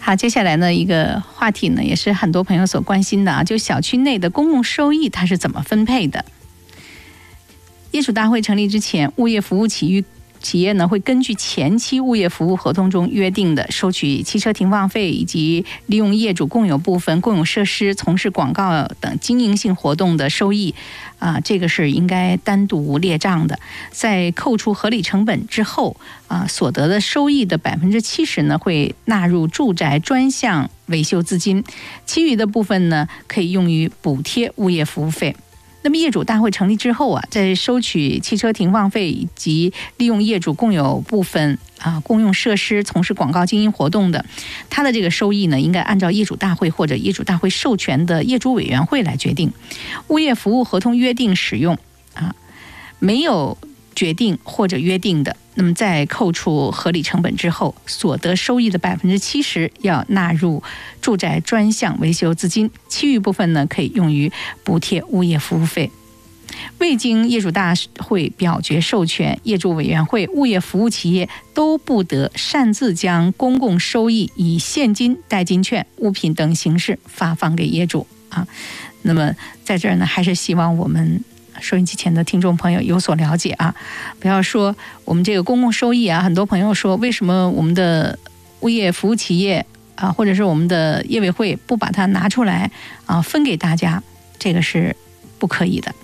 好，接下来呢一个话题呢，也是很多朋友所关心的啊，就小区内的公共收益它是怎么分配的？业主大会成立之前，物业服务企业呢会根据前期物业服务合同中约定的收取汽车停放费以及利用业主共有部分公有设施从事广告等经营性活动的收益这个是应该单独列账的。在扣除合理成本之后所得的收益的70%呢会纳入住宅专项维修资金，其余的部分呢可以用于补贴物业服务费。那么业主大会成立之后在收取汽车停放费以及利用业主共有部分公用设施从事广告经营活动的，它的这个收益呢，应该按照业主大会或者业主大会授权的业主委员会来决定。物业服务合同约定使用没有决定或者约定的，那么在扣除合理成本之后，所得收益的70%要纳入住宅专项维修资金，其余部分呢可以用于补贴物业服务费。未经业主大会表决授权，业主委员会、物业服务企业都不得擅自将公共收益以现金、代金券、物品等形式发放给业主那么在这儿呢，还是希望我们收音机前的听众朋友有所了解不要说我们这个公共收益很多朋友说为什么我们的物业服务企业或者是我们的业委会不把它拿出来分给大家，这个是不可以的。